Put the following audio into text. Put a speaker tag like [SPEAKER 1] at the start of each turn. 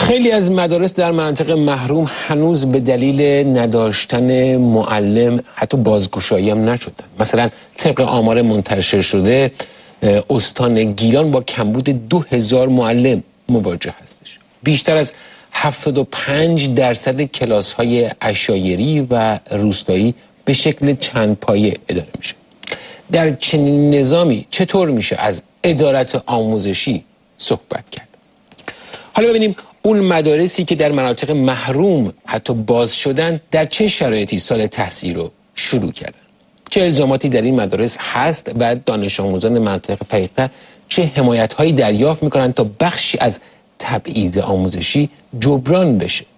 [SPEAKER 1] خیلی از مدارس در مناطق محروم هنوز به دلیل نداشتن معلم حتی بازگشایی هم نشدن. مثلا طبق آمار منتشر شده استان گیلان با کمبود 2000 معلم مواجه هستش. بیشتر از 75% کلاس‌های عشایری و روستایی به شکل چند پایه اداره میشه. در چنین نظامی چطور میشه از عدالت آموزشی صحبت کرد؟ حالا ببینیم اون مدارسی که در مناطق محروم حتی باز شدن در چه شرایطی سال تحصیل رو شروع کردن، چه الزاماتی در این مدارس هست و دانش آموزان مناطق فقیرتر چه حمایت‌هایی دریافت میکنن تا بخشی از تبعیض آموزشی جبران بشه.